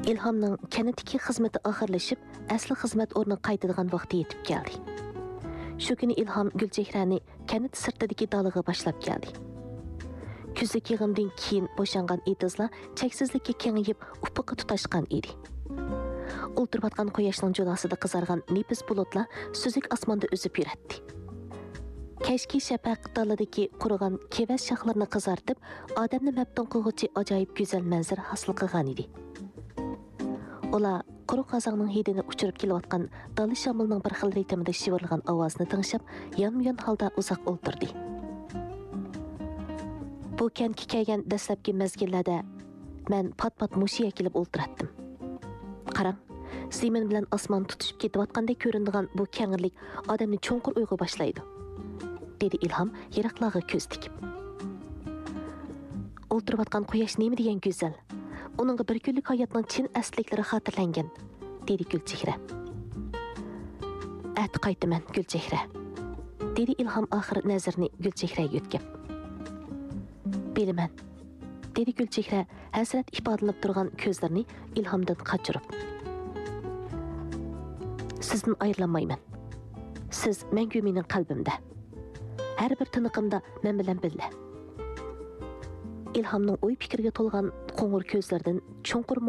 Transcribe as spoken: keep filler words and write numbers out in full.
İlhamның kənətdəki xizməti axırlaşıb, əsli xizmət ornuna qaytadigan vaxtı yetib gəldi. Şu günü İlham Gülçehrəni kənət sırtidagi dalığa başlap gəldi. Küzlük yığımdan keyin boşanğan etizlar çəksizlikə kengayib ufuqqa tutaşqan idi. Ulturub atqan quyoshning jo'lasida qizargan nefis bulutlar süzük asmonda üzüb yuradi. Kashki shafaq daladagi qurigan kevash shoxlarini qizartib, odamni mabtun qilg'uvchi ajoyib go'zal manzara hosil qilgan edi. Ular quruq qazonning hidini uchirib kelayotgan dala shamilning bir xil ritmida shivirlagan ovozini tinglab, yon-yon holda uzoq o'ltirdi. Bu kentga kelgan dastlabki mezgillarda men pat-pat mushiya kelib o'ltiratdim. Qarang, zemin bilan osmon tutishib ketayotgandek ko'rinadigan bu kengirlik odamni cho'nqur uyg'u boshlaydi, dedi İlham yiroqlarga ko'z tikib. O'ltirib atgan quyosh nima degan go'zal. Onunğa bir kunlik hayotning chin asliklari xotirlangan, dedi Gulchehra. At qaytaman Gulchehra, dedi İlham oxir nazarini Gulchehraga yo'tkab. Bilaman, dedi Gulchehra hasrat ifodalanib turgan ko'zlarini İlhamdan qochirib. Sizdan ayrilmayman. Siz mangu mening qalbimda. Har bir tiniqimda men bilan birga. İlhamning o'y fikriga to'lgan qo'ng'ir ko'zlaridan cho'nqur